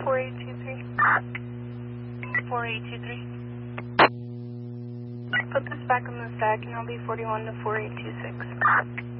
4823. 4823. Put this back on the stack and I'll be 41 to 4826.